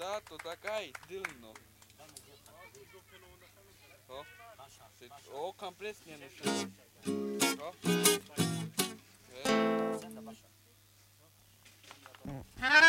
Tato, така и дилно. O, cam presnie nešao. Ko?